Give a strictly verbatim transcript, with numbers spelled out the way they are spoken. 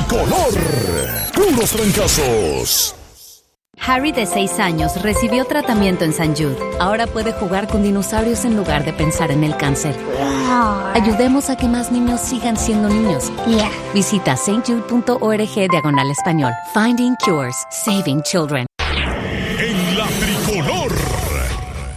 tricolor. Puros trancazos. Harry, de seis años, recibió tratamiento en Saint Jude. Ahora puede jugar con dinosaurios en lugar de pensar en el cáncer. Ayudemos a que más niños sigan siendo niños. Yeah. Visita saintjude punto org diagonal español. Finding Cures. Saving Children.